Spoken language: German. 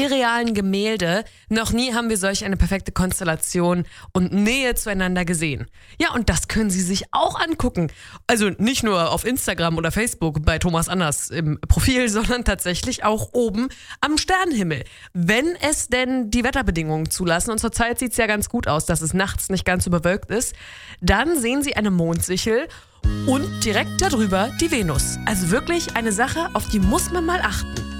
irrealen Gemälde. Noch nie haben wir solch eine perfekte Konstellation und Nähe zueinander gesehen. Ja, und das können Sie sich auch angucken. Also nicht nur auf Instagram oder Facebook bei Thomas Anders im Profil, sondern tatsächlich auch oben am Sternenhimmel. Wenn es denn die Wetterbedingungen zulassen, und zurzeit sieht es ja ganz gut aus, dass es nachts nicht ganz so bewölkt ist, dann sehen Sie eine Mondsichel und direkt darüber die Venus. Also wirklich eine Sache, auf die muss man mal achten.